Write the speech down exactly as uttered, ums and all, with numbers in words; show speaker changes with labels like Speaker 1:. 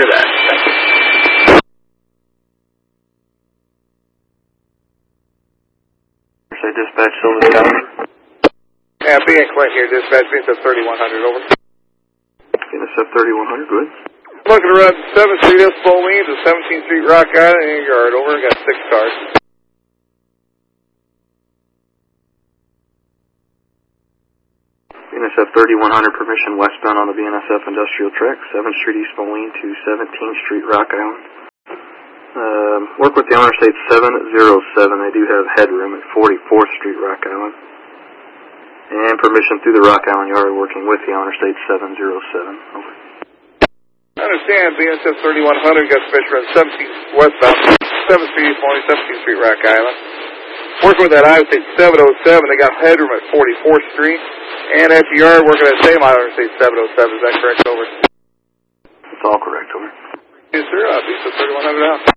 Speaker 1: Roger that. Thank you.
Speaker 2: Say dispatch, Silver Sky.
Speaker 3: Yeah, being Clint here, dispatch, B N S F thirty-one hundred, over.
Speaker 2: B N S F thirty-one hundred, good.
Speaker 3: Looking to run seventh Street Espolene to seventeenth Street Rock Island in your yard, over. Got six cars.
Speaker 2: B N S F thirty-one hundred, permission westbound on the B N S F Industrial Track, seventh Street East Moline to seventeenth Street Rock Island. Um, work with the owner state seven zero seven. They do have headroom at forty-fourth Street Rock Island. And permission through the Rock Island Yard working with the owner state seven zero seven. Over.
Speaker 3: I understand B N S F thirty-one hundred got special run seventeenth westbound, seventh Street East Moline, seventeenth Street Rock Island. Working with that Iowa State seven oh seven, they got headroom at forty-fourth Street. And at the yard working at the same Iowa State seven oh seven, is that correct, over?
Speaker 2: That's all correct, over.
Speaker 3: Yes, sir. Uh, B N S F thirty-one hundred out.